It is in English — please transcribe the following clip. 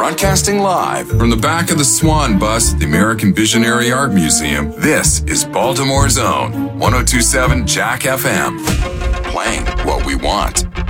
Broadcasting live from the back of the Swan bus at the American Visionary Art Museum, this is Baltimore's own 1027 Jack FM. Playing what we want.